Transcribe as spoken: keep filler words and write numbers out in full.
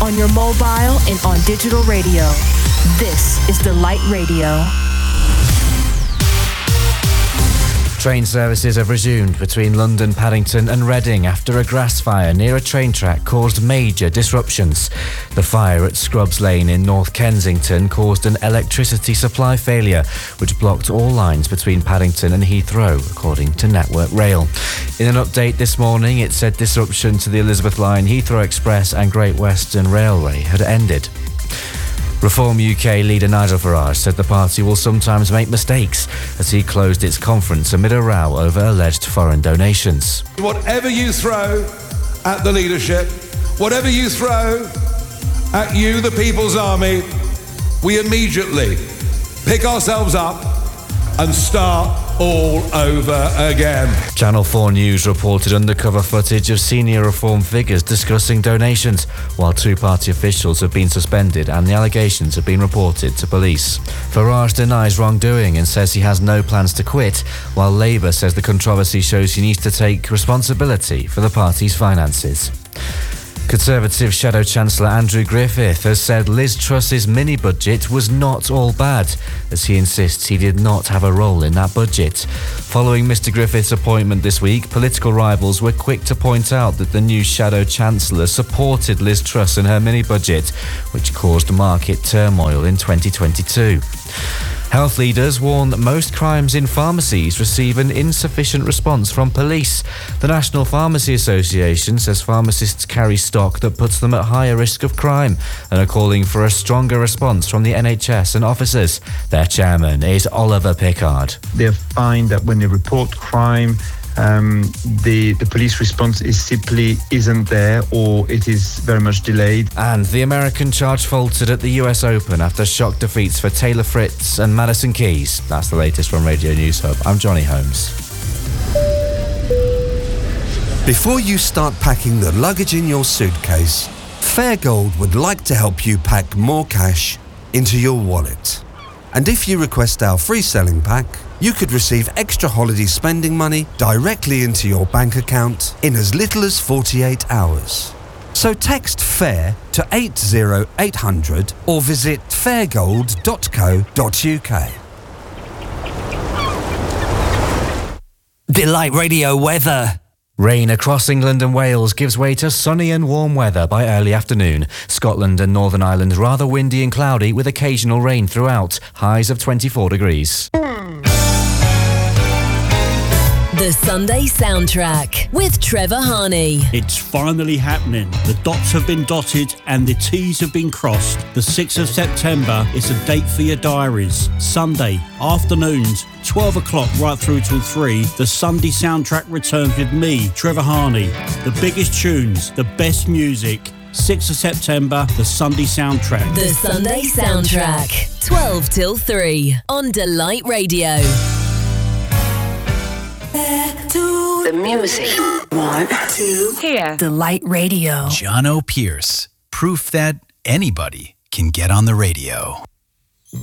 on your mobile and on digital radio. This is Delight Radio. Train services have resumed between London, Paddington and Reading after a grass fire near a train track caused major disruptions. The fire at Scrubs Lane in North Kensington caused an electricity supply failure, which blocked all lines between Paddington and Heathrow, according to Network Rail. In an update this morning, it said disruption to the Elizabeth Line, Heathrow Express and Great Western Railway had ended. Reform U K leader Nigel Farage said the party will sometimes make mistakes as he closed its conference amid a row over alleged foreign donations. Whatever you throw at the leadership, whatever you throw at you, the People's Army, we immediately pick ourselves up and start all over again. Channel four News reported undercover footage of senior Reform figures discussing donations, while two party officials have been suspended and the allegations have been reported to police. Farage denies wrongdoing and says he has no plans to quit, while Labour says the controversy shows he needs to take responsibility for the party's finances. Conservative Shadow Chancellor Andrew Griffith has said Liz Truss's mini-budget was not all bad, as he insists he did not have a role in that budget. Following Mr Griffith's appointment this week, political rivals were quick to point out that the new Shadow Chancellor supported Liz Truss in her mini-budget, which caused market turmoil in twenty twenty-two. Health leaders warn that most crimes in pharmacies receive an insufficient response from police. The National Pharmacy Association says pharmacists carry stock that puts them at higher risk of crime and are calling for a stronger response from the N H S and officers. Their chairman is Oliver Pickard. They find that when they report crime, Um, the, the police response is simply isn't there, or it is very much delayed. And the American charge faltered at the U S Open after shock defeats for Taylor Fritz and Madison Keys. That's the latest from Radio News Hub. I'm Johnny Holmes. Before you start packing the luggage in your suitcase, Fairgold would like to help you pack more cash into your wallet. And if you request our free selling pack, you could receive extra holiday spending money directly into your bank account in as little as forty-eight hours. So text FAIR to eight zero eight hundred or visit fairgold dot co dot uk. Delight Radio weather. Rain across England and Wales gives way to sunny and warm weather by early afternoon. Scotland and Northern Ireland rather windy and cloudy with occasional rain throughout. Highs of twenty-four degrees. The Sunday Soundtrack with Trevor Harney. It's finally happening. The dots have been dotted and the T's have been crossed. The sixth of September is a date for your diaries. Sunday, afternoons, twelve o'clock right through till three. The Sunday Soundtrack returns with me, Trevor Harney. The biggest tunes, the best music. sixth of September, the Sunday Soundtrack. The Sunday Soundtrack, twelve till three on Delight Radio. Back to the music. One, two, here. Delight Radio. John O'Pierce. Proof that anybody can get on the radio.